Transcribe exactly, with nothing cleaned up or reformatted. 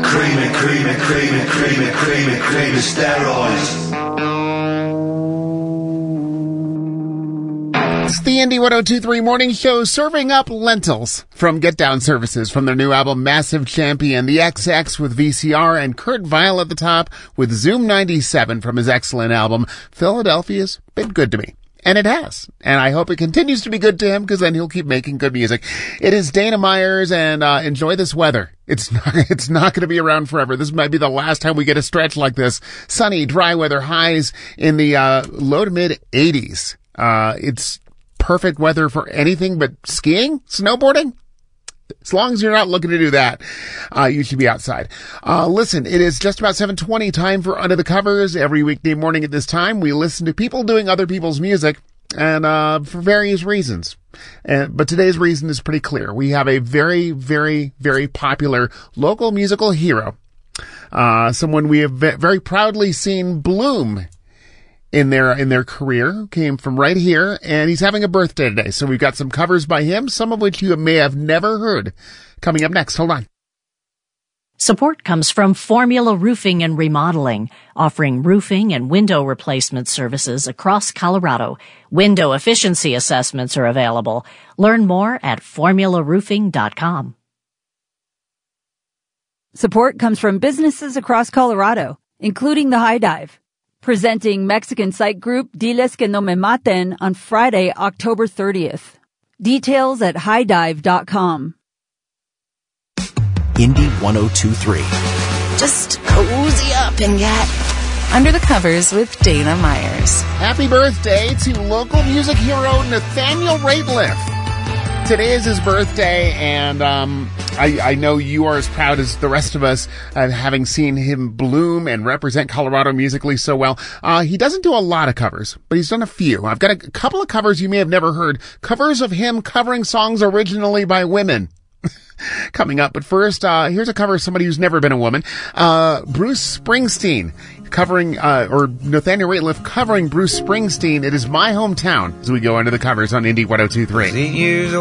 cream it, cream it, cream it, cream it, cream it, cream it, steroids. It's the Indie one oh two point three Morning Show, serving up lentils from Get Down Services from their new album Massive Champion, the X X with V C R, and Kurt Vile at the top with Zoom ninety-seven from his excellent album Philadelphia's Been Good to Me. And it has. And I hope it continues to be good to him, because then he'll keep making good music. It is Dana Myers, and uh, enjoy this weather. It's not, it's not going to be around forever. This might be the last time we get a stretch like this. Sunny, dry weather, highs in the uh, low to mid eighties. Uh, it's perfect weather for anything but skiing, snowboarding. As long as you're not looking to do that, uh, you should be outside. Uh, listen, it is just about seven twenty, time for Under the Covers. Every weekday morning at this time, we listen to people doing other people's music, and, uh, for various reasons. And, but today's reason is pretty clear. We have a very, very, very popular local musical hero. Uh, someone we have very proudly seen bloom in their, in their career, came from right here, and he's having a birthday today. So we've got some covers by him, some of which you may have never heard, coming up next. Hold on. Support comes from Formula Roofing and Remodeling, offering roofing and window replacement services across Colorado. Window efficiency assessments are available. Learn more at formula roofing dot com. Support comes from businesses across Colorado, including the High Dive, presenting Mexican psych group Diles Que No Me Maten on Friday, October thirtieth. Details at high dive dot com. Indie one oh two point three. Just cozy up and get under the covers with Dana Myers. Happy birthday to local music hero Nathaniel Rateliff. Today is his birthday, and um, I, I know you are as proud as the rest of us, uh, having seen him bloom and represent Colorado musically so well. Uh, he doesn't do a lot of covers, but he's done a few. I've got a couple of covers you may have never heard. Covers of him covering songs originally by women. Coming up. But first, uh, here's a cover of somebody who's never been a woman. Uh, Bruce Springsteen covering, uh, or Nathaniel Rateliff covering Bruce Springsteen. It is My Hometown as we go into the covers on Indie one oh two point three.